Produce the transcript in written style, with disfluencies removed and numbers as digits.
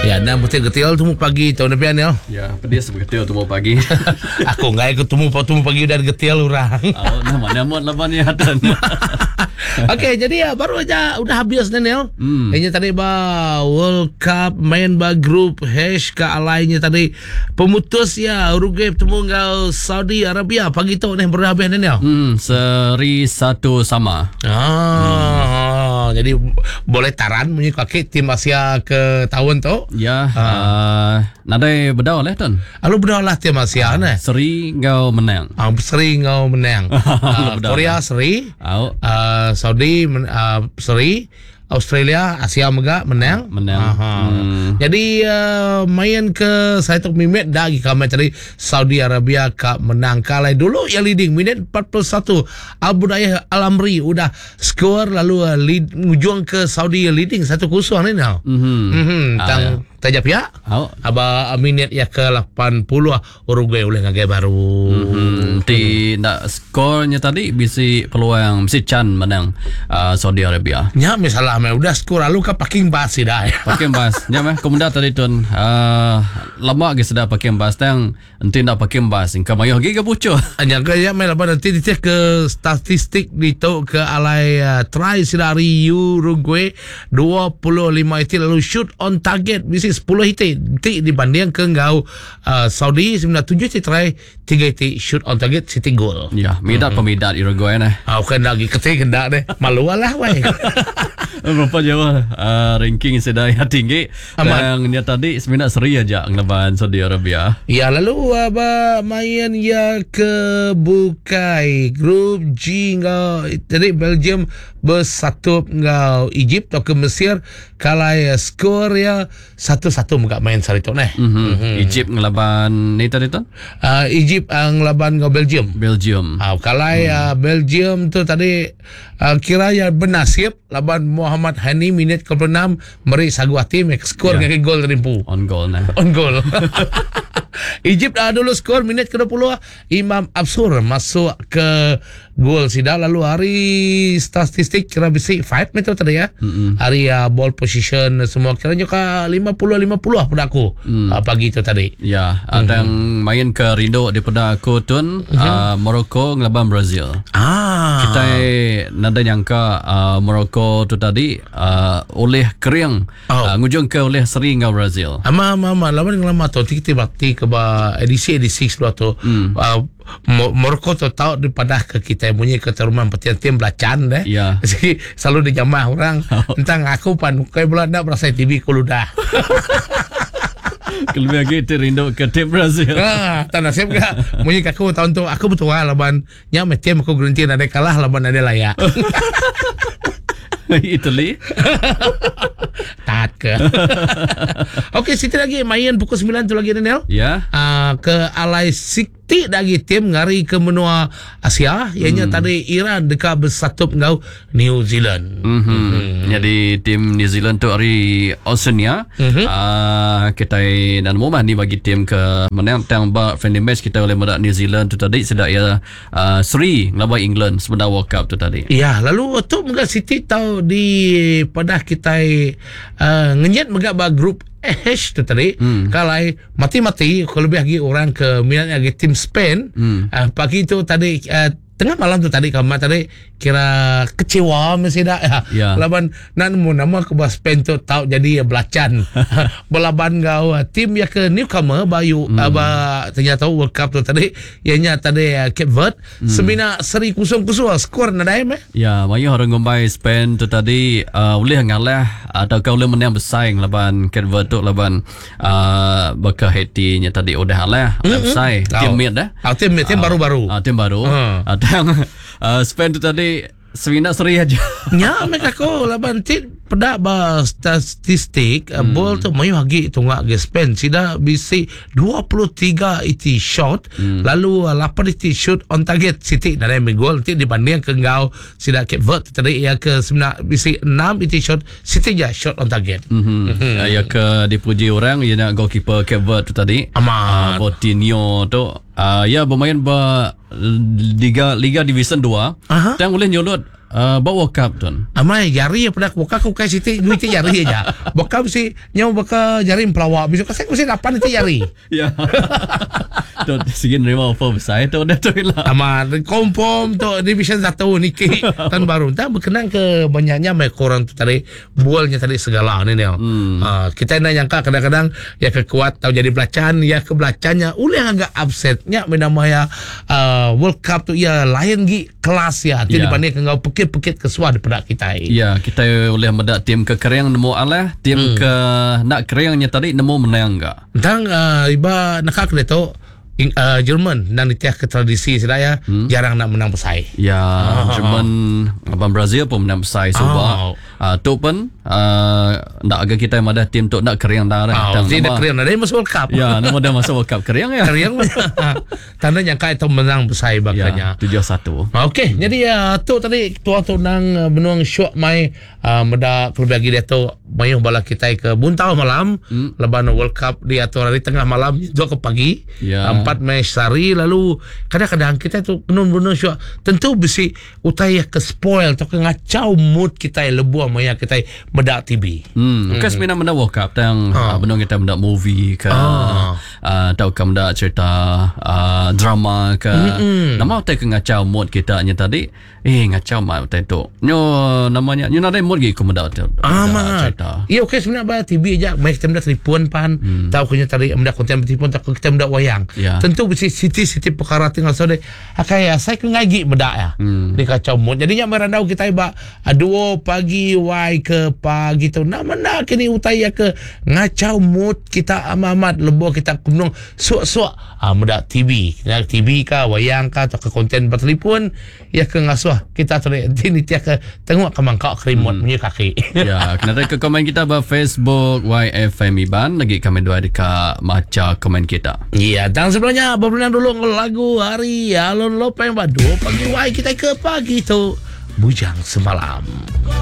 Ya, dan mesti getil temu pagi tahun depan ya. Ya, pedis begitu temu pagi. Aku enggak ikut temu pagi udah getil orang. Oh, nama laban ya dan. Okey, jadi ya baru aja udah habis Daniel. Ini tadi World Cup main grup H ke alainya tadi pemutus ya Uruguay bertemu dengan Saudi Arabia pagi tu nih baru habis Daniel. Seri 1 sama. Jadi boleh taran punya kaki tim Asia ke tahun tu. Ya, nadai bedau lah tuan. Lalu benar lah tim Asia nih. Seri ngau menang. Seri ngau menang. Korea seri. Saudi seri. Australia Asia Mega menang. Jadi main ke saya tak mimet dah kami tadi Saudi Arabia ke menang kalah dulu yang leading minit 41 Abu Dayah Al-Amri udah skor lalu ujung ke Saudi leading 1-0 ni now. Tang tajap ya. Aba minit ya ke 80 Uruguay oleh ngagai baru. Di nak skornya tadi bisi peluang bisi Chan menang Saudi Arabia. Ya misalnya udah skor lalu ke parking bus dah. Parking bus. Ya meh kemudian tadi tuan lama ke sudah parking bus tang enti nak parking bus ingka mayo gi ke bucu. Anya ke ya meh laban nanti dicek ke statistik di tu ke alai try dari Uruguay 25 itu lalu shoot on target bisi 10 hiti dibanding ke ngau Saudi 97 hiti try 3 hiti shoot on target city goal. Ya, midat pemidat Uruguay nah. Kan lagi ketik hendak deh. Malu lah weh. Berapa jauh ranking sedaya tinggi. Yang ni tadi sebenarnya seri aja ngelaban Saudi Arabia. Ya lalu main ya ke bukai grup G ngau tadi Belgium bersatu ngau Egypt atau ke Mesir kalah skor ya 1-1 muka main sari tu neh. Egypt ngelaban ni tadi tu? Egypt ngelaban ngau Belgium. Kalah Belgium tu tadi kira ya bernasib laban Muhammad Hani minit ke-6 meri saguati make skor ngake gol rimpu. On goal nah. On goal. Egypt dulu skor minit ke-20 Imam Absur masuk ke gol sida lalu hari statistik kira bisi 5 meter tadi ya. Hari ball position semua kira juga 50-50 pada aku pagi itu tadi. Ya, ada yang main ke Rindo daripada aku tun Morocco ngelaban Brazil. Kita nada nyangka Morocco tu tadi oleh kering ngujung ke oleh seri ngau Brazil. Lawan ngelama tu kita bakti ke edisi 6 tu. Morocco tu tahu daripada ke kita punya keteruman petian tim belacan deh. Jadi selalu dijamah orang tentang aku pan kayak bulan dah berasa TV kuludah. Kalau lagi terindo ke tim Brazil. Tak nasib gak. Mungkin aku tahun tu aku betul laban nya tim aku garanti ada kalah laban ada layak. Italy. Tak ke. Okey, situ lagi main pukul 9 tu lagi Daniel. Ya. Ke alai Sikti lagi tim ngari ke benua Asia ianya tadi Iran dekat bersatu ngau New Zealand. Jadi tim New Zealand tu hari Oceania. Kita dan momah ni bagi tim ke menang tang ba friendly match kita oleh medak New Zealand tu tadi sedak ya seri ngelawan England sebentar World Cup tu tadi. Ya, lalu tu mega City tahu di pada kita ngenyet mega ba grup H tu tadi kalai mati-mati kalau lebih lagi orang ke minat lagi tim Spain pagi tu tadi tengah malam tu tadi kami tadi kira kecewa mesti dah laban nan mu nama ke Spain tu tahu jadi belacan belaban gau tim ya ke newcomer bayu ternyata World Cup tu tadi ianya tadi Cape Verde semina seri 0-0 skor nadai ya mayu orang ngombai Spain tu tadi boleh ngalah atau kau boleh menang bersaing laban Cape Verde tu laban bakal Haiti nya tadi udah ngalah bersaing tim mid dah tim baru-baru tim baru Spain tu tadi Sevina seri aja. Ya, mereka ko laban pada statistik ball tu mayu lagi tunggak ke Spain sida bisi 23 iti shot lalu 8 iti shoot on target City dari gol nanti dibanding ke ngau sida Cape Verde tadi ya ke bisi 6 iti shot City je shot on target. Ya ke dipuji orang ya nak goalkeeper Cape Verde tu tadi Coutinho tu ya bermain Liga Division 2 dan boleh nyolot Bawa cup tuan. Amai jari pada boka ku kai siti duit jari aja. Boka mesti nyau boka jari pelawak. Besok kasih mesti dapat itu jari. Ya. Tu sige nerima offer besar tu dah tu lah. Ama kompom tu division 1 niki tahun baru. Tak berkenan ke banyaknya mai korang tu tadi bualnya tadi segala ni dia. Kita nak nyangka kadang-kadang ya kekuat tahu jadi belacan ya kebelacannya ulih agak upsetnya menamanya World Cup tu ya lain gi kelas ya. Tidak dibanding dengan pekit kesuah daripada kita. Ya, kita boleh medak tim ke Kereang nemu alah, tim ke nak Kereangnya tadi nemu menang enggak. Dan iba nakak dia tu Jerman dan ditiak ke tradisi sedaya jarang nak menang pesai. Ya, Jerman abang Brazil pun menang pesai sebab tu pun nak agak kita yang ada tim tu nak Kereang dah dah. Jadi Kereang dah masuk World Cup. Ya, nama dah masuk World Cup Kereang ya. Kereang. Tanda yang kait tu menang pesai baganya. Ya, 7-1. Okey, jadi tu tadi tua tu nang benuang syok mai meda kerbagi dia tu mayuh bala kita ke buntau malam leban World Cup di atur hari tengah malam juga ke pagi. Ya. 4 match sehari lalu kadang-kadang kita tu kenun syok tentu besi utaya ke spoil atau ke ngacau mood kita lebuah maya kita meda TV. Kas mina menda World Cup tang benuang kita menda movie ke tau ke menda cerita drama ke. Nama utai ke ngacau mood kita nya tadi ngacau mak utai tu. Nyo namanya nyo nadai mood gi ku menda cerita. Ya okey sebenarnya ba TV aja mai kita meda telefon pan tahu kunya tadi meda konten telefon tak kita meda wayang. Tentu besi siti perkara tinggal sore akaya saya ke ngaji meda ya. Di kacau mood. Jadinya merandau kita iba 2 pagi wai ke pagi tu nama kini utaya ke ngacau mood kita amat lebo kita kunung suak-suak meda TV ka wayang ka atau ke konten bertelefon ya ke ngasuh kita tu ini tiak ke tengok ke mangkak remote punya kaki. Ya, kena ke komen kita ba Facebook YFM Iban lagi kami dua dekat maca komen kita. Ya, dan sebelumnya berenang dulu lagu hari Alon Lopeng 2 pagi wai kita ke pagi tu bujang semalam.